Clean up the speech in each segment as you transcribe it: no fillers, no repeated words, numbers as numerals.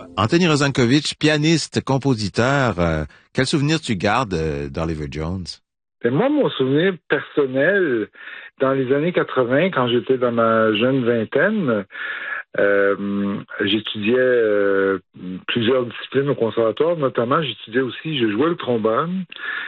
Anthony Rozankovich, pianiste, compositeur, quel souvenir tu gardes d'Oliver Jones? Ben, moi, mon souvenir personnel, dans les années 80, quand j'étais dans ma jeune vingtaine, j'étudiais plusieurs disciplines au conservatoire. Notamment, je jouais le trombone.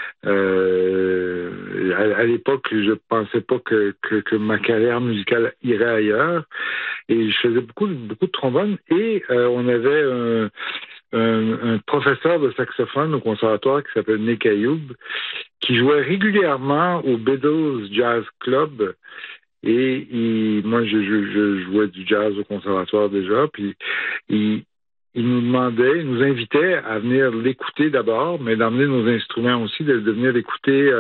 À l'époque, je pensais pas que ma carrière musicale irait ailleurs. Et je faisais beaucoup de trombone. Et on avait un professeur de saxophone au conservatoire qui s'appelle Nick Ayoub, qui jouait régulièrement au Beatles Jazz Club. Et moi, je jouais du jazz au conservatoire déjà, puis il il nous invitait à venir l'écouter d'abord, mais d'emmener nos instruments aussi, de venir l'écouter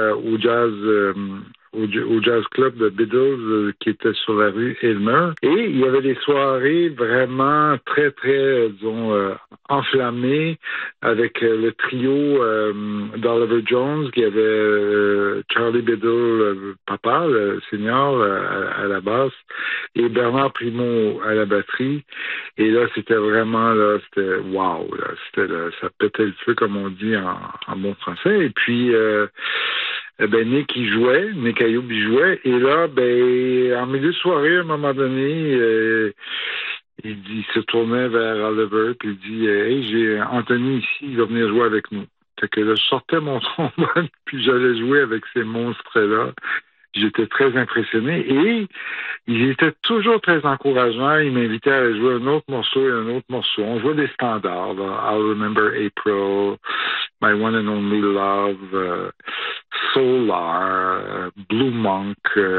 au jazz club de Beatles qui était sur la rue Aylmer. Et il y avait des soirées vraiment très, très, disons, enflammées avec le trio d'Oliver Jones, qui avait Charlie Biddle, papa, le senior, à la basse, et Bernard Primo à la batterie. Et là, c'était vraiment, là, c'était wow, là, ça pétait le feu, comme on dit en bon français. Et puis, Nick Ayoub, il jouait. Et là, en milieu de soirée, à un moment donné, il se tournait vers Oliver, puis il dit, hey, j'ai Anthony ici, il va venir jouer avec nous. Fait que là, je sortais mon trombone, puis j'allais jouer avec ces monstres-là. J'étais très impressionné et il était toujours très encourageant. Il m'invitait à jouer un autre morceau et un autre morceau. On jouait des standards, là. I'll Remember April, My One and Only Love, Solar, Blue Monk,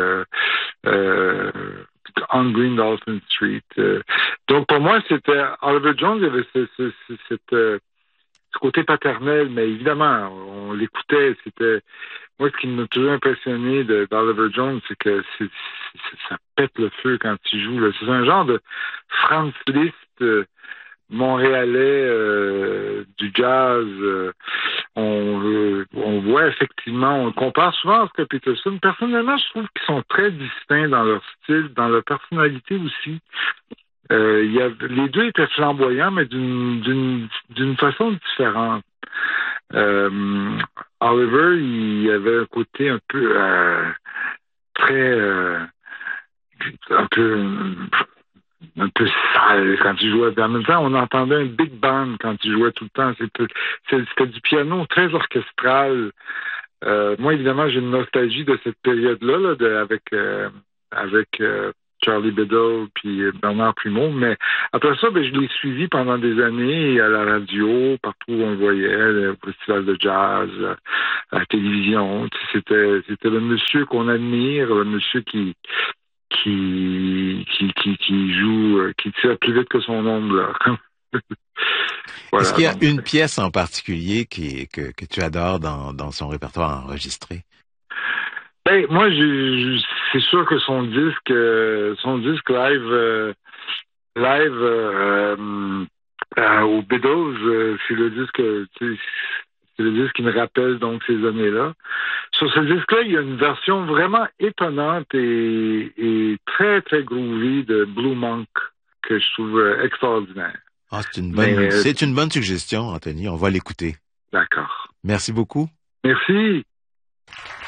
On Green Dolphin Street. Donc pour moi, c'était Oliver Jones, il y avait ce côté paternel, mais évidemment, on l'écoutait, c'était... Moi, ce qui m'a toujours impressionné d'Oliver Jones, c'est que ça pète le feu quand il joue. Là. C'est un genre de Franz Liszt montréalais du jazz. On voit effectivement, on le compare souvent à Oscar Peterson. Personnellement, je trouve qu'ils sont très distincts dans leur style, dans leur personnalité aussi. Les deux étaient flamboyants, mais d'une façon différente. Oliver, il avait un côté un peu un peu sale quand il jouait. En même temps, on entendait un big band quand il jouait tout le temps. C'était du piano très orchestral. Moi, évidemment, j'ai une nostalgie de cette période-là, là, avec Charlie Biddle puis Bernard Primo. Mais après ça, je l'ai suivi pendant des années à la radio, partout où on le voyait, le festival de jazz, à la télévision. C'était le monsieur qu'on admire, le monsieur qui joue, qui tire plus vite que son ombre, là. Voilà, est-ce qu'il y a une pièce en particulier que tu adores dans son répertoire enregistré? Moi, c'est sûr que son disque live au Beatles, c'est le disque qui me rappelle donc ces années-là. Sur ce disque-là, il y a une version vraiment étonnante et très, très groovy de Blue Monk que je trouve extraordinaire. Ah, c'est une bonne suggestion, Anthony. On va l'écouter. D'accord. Merci beaucoup. Merci.